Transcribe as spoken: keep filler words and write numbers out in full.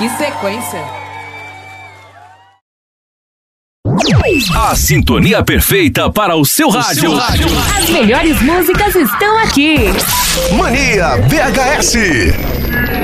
Que sequência! A sintonia perfeita para o seu rádio. As melhores músicas estão aqui. Mania V H S.